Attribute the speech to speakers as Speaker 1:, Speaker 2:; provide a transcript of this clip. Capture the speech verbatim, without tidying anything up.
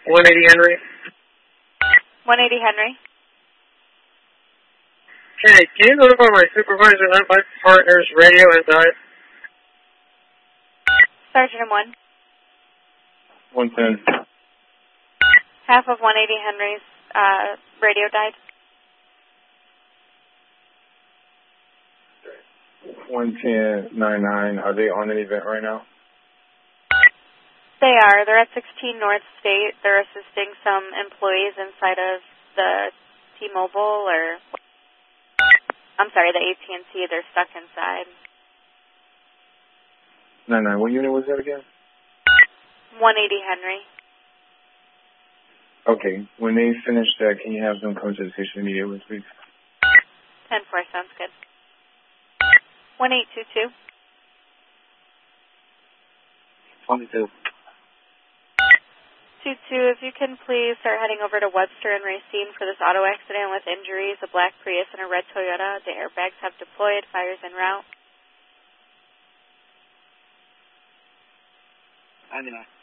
Speaker 1: one eighty Henry.
Speaker 2: one eighty Henry.
Speaker 1: Okay, can you notify my supervisor that my partner's radio has died?
Speaker 2: Sergeant M one.
Speaker 3: one ten.
Speaker 2: Half of one eighty Henry's uh, radio died.
Speaker 3: one ten ninety-nine. Are they on an event right now?
Speaker 2: They are. They're at sixteen North State. They're assisting some employees inside of the T-Mobile or, I'm sorry, the A T and T. They're stuck inside.
Speaker 3: ninety-nine. What unit was that again?
Speaker 2: one eighty Henry.
Speaker 3: Okay. When they finish that, can you have them come to the station immediately, please?
Speaker 2: ten four, sounds good. one eight two two.
Speaker 1: twenty-two.
Speaker 2: two two, if you can please start heading over to Webster and Racine for this auto accident with injuries, a black Prius and a red Toyota. The airbags have deployed, fires en route.
Speaker 1: ninety-nine.